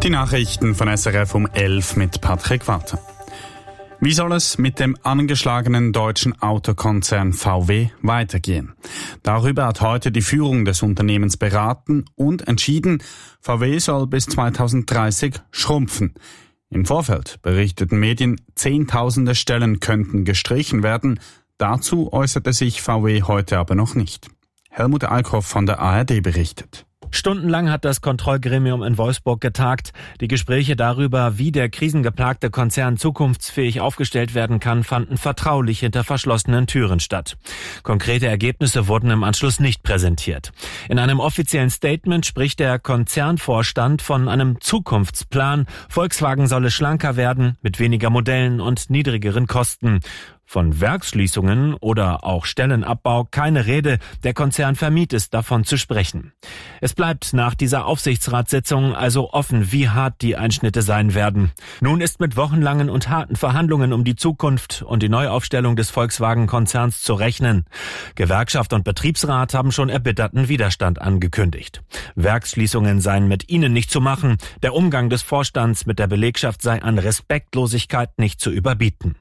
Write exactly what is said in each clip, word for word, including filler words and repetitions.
Die Nachrichten von S R F um elf mit Patrick Walter. Wie soll es mit dem angeschlagenen deutschen Autokonzern V W weitergehen? Darüber hat heute die Führung des Unternehmens beraten und entschieden, V W soll bis zweitausenddreißig schrumpfen. Im Vorfeld berichteten Medien, Zehntausende Stellen könnten gestrichen werden. Dazu äußerte sich V W heute aber noch nicht. Helmut Eickhoff von der A R D berichtet. Stundenlang hat das Kontrollgremium in Wolfsburg getagt. Die Gespräche darüber, wie der krisengeplagte Konzern zukunftsfähig aufgestellt werden kann, fanden vertraulich hinter verschlossenen Türen statt. Konkrete Ergebnisse wurden im Anschluss nicht präsentiert. In einem offiziellen Statement spricht der Konzernvorstand von einem Zukunftsplan. Volkswagen solle schlanker werden, mit weniger Modellen und niedrigeren Kosten. Von Werksschließungen oder auch Stellenabbau keine Rede. Der Konzern vermied es, davon zu sprechen. Es bleibt nach dieser Aufsichtsratssitzung also offen, wie hart die Einschnitte sein werden. Nun ist mit wochenlangen und harten Verhandlungen um die Zukunft und die Neuaufstellung des Volkswagen-Konzerns zu rechnen. Gewerkschaft und Betriebsrat haben schon erbitterten Widerstand angekündigt. Werksschließungen seien mit ihnen nicht zu machen. Der Umgang des Vorstands mit der Belegschaft sei an Respektlosigkeit nicht zu überbieten.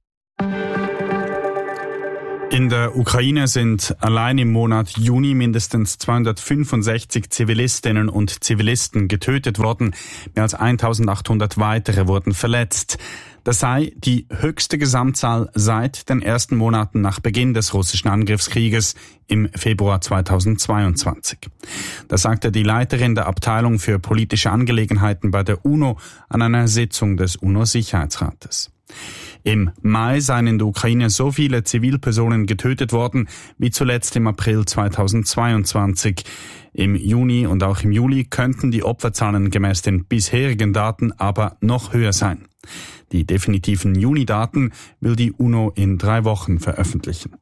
In der Ukraine sind allein im Monat Juni mindestens zweihundertfünfundsechzig Zivilistinnen und Zivilisten getötet worden. Mehr als eintausendachthundert weitere wurden verletzt. Das sei die höchste Gesamtzahl seit den ersten Monaten nach Beginn des russischen Angriffskrieges im Februar zweitausendzweiundzwanzig. Das sagte die Leiterin der Abteilung für politische Angelegenheiten bei der UNO an einer Sitzung des UNO-Sicherheitsrates. Im Mai seien in der Ukraine so viele Zivilpersonen getötet worden wie zuletzt im April zweitausendzweiundzwanzig. Im Juni und auch im Juli könnten die Opferzahlen gemäß den bisherigen Daten aber noch höher sein. Die definitiven Juni-Daten will die UNO in drei Wochen veröffentlichen.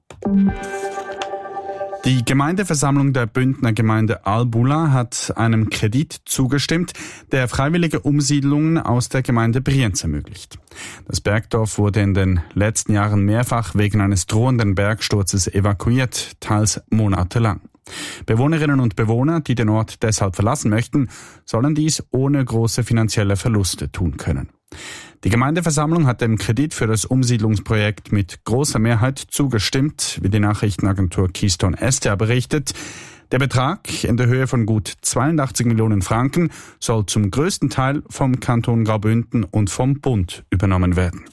Die Gemeindeversammlung der Bündner Gemeinde Albula hat einem Kredit zugestimmt, der freiwillige Umsiedlungen aus der Gemeinde Brienz ermöglicht. Das Bergdorf wurde in den letzten Jahren mehrfach wegen eines drohenden Bergsturzes evakuiert, teils monatelang. Bewohnerinnen und Bewohner, die den Ort deshalb verlassen möchten, sollen dies ohne große finanzielle Verluste tun können. Die Gemeindeversammlung hat dem Kredit für das Umsiedlungsprojekt mit großer Mehrheit zugestimmt, wie die Nachrichtenagentur Keystone S T A berichtet. Der Betrag in der Höhe von gut zweiundachtzig Millionen Franken soll zum größten Teil vom Kanton Graubünden und vom Bund übernommen werden.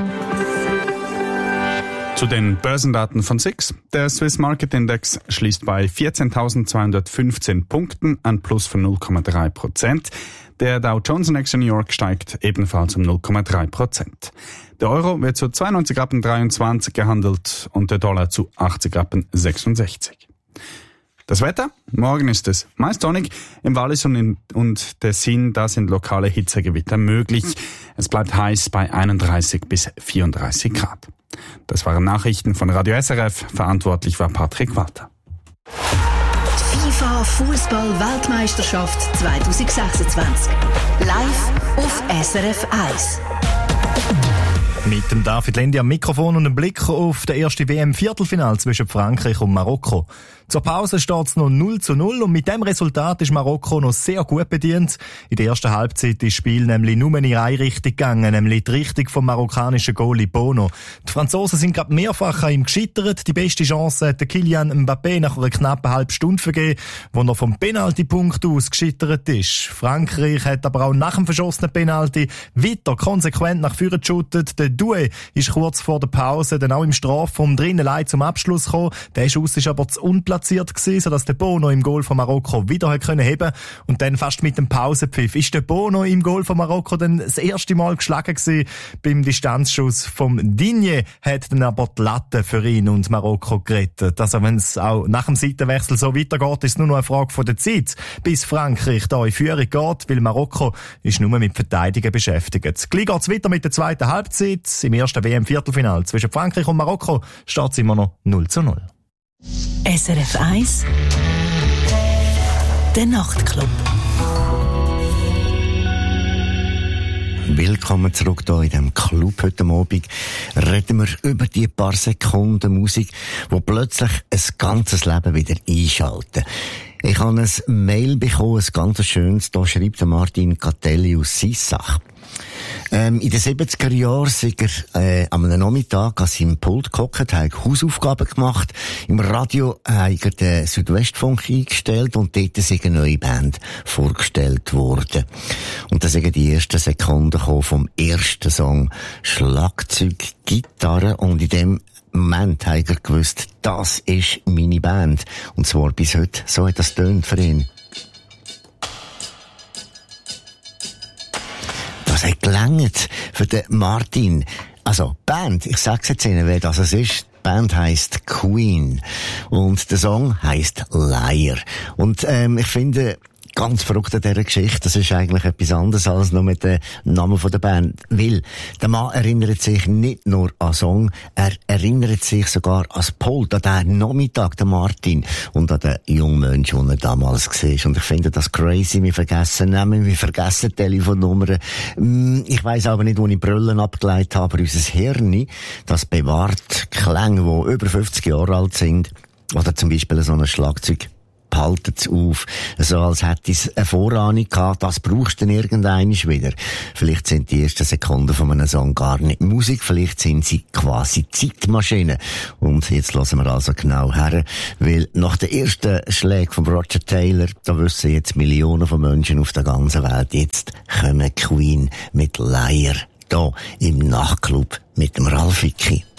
Zu den Börsendaten von S I X. Der Swiss Market Index schließt bei vierzehntausendzweihundertfünfzehn Punkten, ein Plus von null Komma drei Prozent. Der Dow Jones Index in New York steigt ebenfalls um null Komma drei Prozent. Der Euro wird zu zweiundneunzig Rappen dreiundzwanzig gehandelt und der Dollar zu achtzig Rappen sechsundsechzig. Das Wetter? Morgen ist es meist sonnig. Im Wallis und, in, und Tessin, da sind lokale Hitzegewitter möglich. Es bleibt heiß bei einunddreißig bis vierunddreißig Grad. Das waren Nachrichten von Radio S R F. Verantwortlich war Patrick Walter. FIFA Fußball-Weltmeisterschaft zwanzig sechsundzwanzig. Live auf S R F eins. Mit dem David Lendi am Mikrofon und einem Blick auf das erste W M-Viertelfinale zwischen Frankreich und Marokko. Zur Pause steht es noch null zu null und mit dem Resultat ist Marokko noch sehr gut bedient. In der ersten Halbzeit ist das Spiel nämlich nur in eine Richtung gegangen, nämlich die Richtung vom marokkanischen Goalie Bono. Die Franzosen sind gerade mehrfach an ihm gescheitert. Die beste Chance hat Kylian Mbappé nach einer knappen halben Stunde vergeben, wo er vom Penaltypunkt aus gescheitert ist. Frankreich hat aber auch nach dem verschossenen Penalty weiter konsequent nach vorne geshootet. Der Doué ist kurz vor der Pause dann auch im Strafraum drinnen allein zum Abschluss gekommen. Der Schuss ist aber zu unplatziert gewesen, sodass der Bono im Goal von Marokko wieder hat können heben und dann fast mit dem Pausenpfiff ist der Bono im Goal von Marokko dann das erste Mal geschlagen gewesen. Beim Distanzschuss vom Digne hat dann aber die Latte für ihn und Marokko gerettet. Also wenn es auch nach dem Seitenwechsel so weitergeht, ist es nur noch eine Frage von der Zeit, bis Frankreich da in Führung geht, weil Marokko ist nur mit Verteidigen beschäftigt. Gleich geht's weiter mit der zweiten Halbzeit. Im ersten W M-Viertelfinale zwischen Frankreich und Marokko steht es immer noch null zu null. S R F eins Der Nachtclub. Willkommen zurück hier in diesem Club heute Abend. Reden wir über die paar Sekunden Musik, die plötzlich ein ganzes Leben wieder einschalten. Ich habe ein Mail bekommen, ein ganz schönes, da schreibt der Martin Catelli aus Sissach. Ähm, in den siebziger Jahren ist er äh, am Nachmittag an seinem Pult gehockt, hat Hausaufgaben gemacht. Im Radio hat er den Südwestfunk eingestellt und dort ist eine neue Band vorgestellt worden. Und da sind die ersten Sekunden vom ersten Song Schlagzeug, Gitarre, und in dem Moment hat er gewusst, das ist meine Band. Und zwar bis heute. So hat das tönt für ihn. Das hat gelangt für den Martin. Also, Band, ich sag's jetzt Ihnen, wer das ist. Die Band heisst Queen. Und der Song heisst Liar. Und, ähm, ich finde, ganz verrückt an dieser Geschichte, das ist eigentlich etwas anderes als nur mit dem Namen von der Band. Weil, der Mann erinnert sich nicht nur an den Song, er erinnert sich sogar an das Pult, an den Nachmittag, der Martin, und an den jungen Menschen, den er damals war. Und ich finde das crazy, wir vergessen Namen, wir vergessen Telefonnummern. Ich weiss aber nicht, wo ich Brüllen abgeleitet habe, aber unser Hirn, das bewahrt Klänge, die über fünfzig Jahre alt sind, oder zum Beispiel so ein Schlagzeug. Haltet es auf, so als hätte es eine Vorahnung gehabt, das brauchst du dann irgendeinmal wieder. Vielleicht sind die ersten Sekunden von einem Song gar nicht Musik, vielleicht sind sie quasi Zeitmaschinen. Und jetzt hören wir also genau her, weil nach den ersten Schlägen von Roger Taylor, da wissen jetzt Millionen von Menschen auf der ganzen Welt, jetzt kommen Queen mit Liar, hier im Nachtclub mit dem Ralf Vicki.